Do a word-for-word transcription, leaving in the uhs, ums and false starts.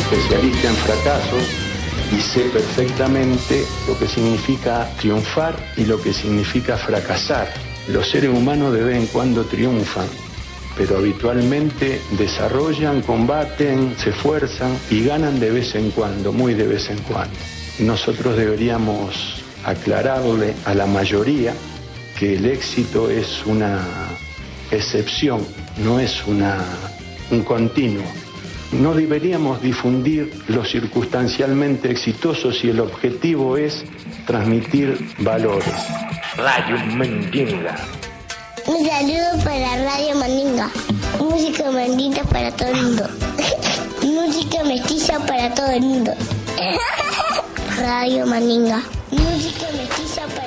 especialista en fracasos y sé perfectamente lo que significa triunfar y lo que significa fracasar. Los seres humanos de vez en cuando triunfan, pero habitualmente desarrollan, combaten, se esfuerzan y ganan de vez en cuando, muy de vez en cuando. Nosotros deberíamos aclararle a la mayoría que el éxito es una excepción, no es una, un continuo. No deberíamos difundir lo circunstancialmente exitoso si el objetivo es transmitir valores. Radio Mandinga. Un saludo para Radio Mandinga. Música mandinga para todo el mundo. Música mestiza para todo el mundo. Radio Mandinga. Música mestiza para